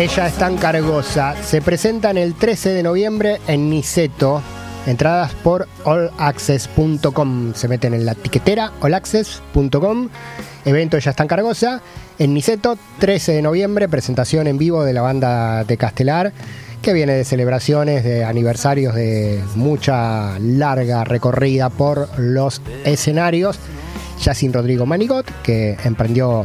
Ella es tan cargosa. Se presentan el 13 de noviembre en Niceto. Entradas por allaccess.com. Se meten en la tiquetera allaccess.com. Evento Ella es tan cargosa. En Niceto, 13 de noviembre, presentación en vivo de la banda de Castelar, que viene de celebraciones, de aniversarios, de mucha larga recorrida por los escenarios. Ya sin Rodrigo Manigot, que emprendió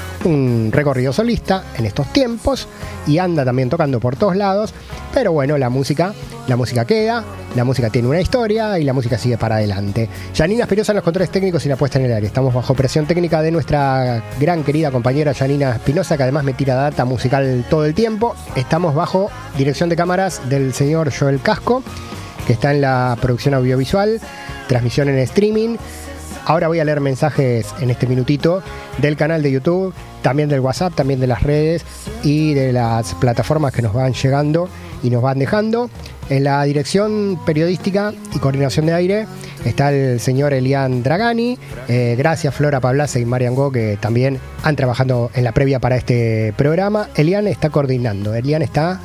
un recorrido solista en estos tiempos y anda también tocando por todos lados, pero bueno, la música queda, la música tiene una historia y la música sigue para adelante. Janina Espinosa en los controles técnicos y la puesta en el aire. Estamos bajo presión técnica de nuestra gran querida compañera Janina Espinosa, que además me tira data musical todo el tiempo. Estamos bajo dirección de cámaras del señor Joel Casco, que está en la producción audiovisual, transmisión en streaming. Ahora voy a leer mensajes en este minutito del canal de YouTube, también del WhatsApp, también de las redes y de las plataformas que nos van llegando y nos van dejando. En la dirección periodística y coordinación de aire está el señor Elian Dragani. Gracias Flora Pablase y Marian Go, que también han trabajado en la previa para este programa. Elian está coordinando, Elian está...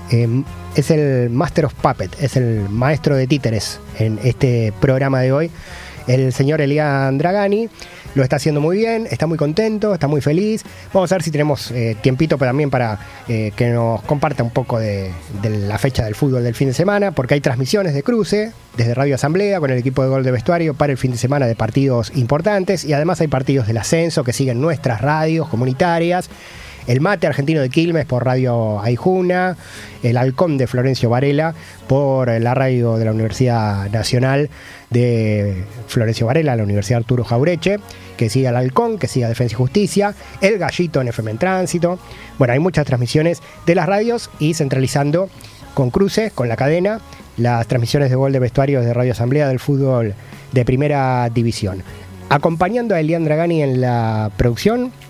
es el Master of Puppet, es el maestro de títeres en este programa de hoy. El señor Elian Dragani lo está haciendo muy bien, está muy contento, está muy feliz. Vamos a ver si tenemos tiempito también para que nos comparta un poco de la fecha del fútbol del fin de semana, porque hay transmisiones de cruce desde Radio Asamblea con el equipo de Gol de Vestuario para el fin de semana de partidos importantes, y además hay partidos del ascenso que siguen nuestras radios comunitarias. El Mate Argentino de Quilmes por Radio Aijuna, el Halcón de Florencio Varela por la radio de la Universidad Nacional de Florencio Varela, la Universidad Arturo Jaureche, que siga el Halcón, que siga Defensa y Justicia, el Gallito en FM en Tránsito. Bueno, hay muchas transmisiones de las radios y centralizando con cruces, con la cadena, las transmisiones de Gol de Vestuario de Radio Asamblea del fútbol de Primera División. Acompañando a Elian Dragani en la producción,